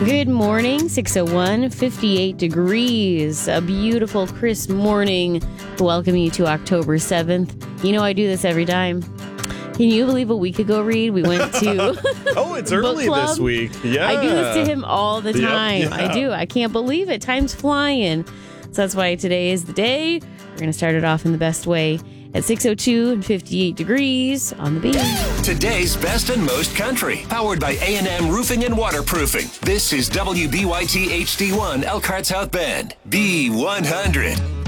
Good morning, 601, 58 degrees. A beautiful, crisp morning. Welcome you to October 7th. You know I do this every time. Can you believe a week ago, Reed, we went to Oh, it's early this week. Yeah. I do this to him all the time. Yep, yeah. I do. I can't believe it. Time's flying. So that's why today is the day. We're going to start it off in the best way at 6:02 and 58 degrees on the beat. Today's best and most country, powered by A&M Roofing and Waterproofing. This is WBYT HD1 Elkhart South Bend. B100.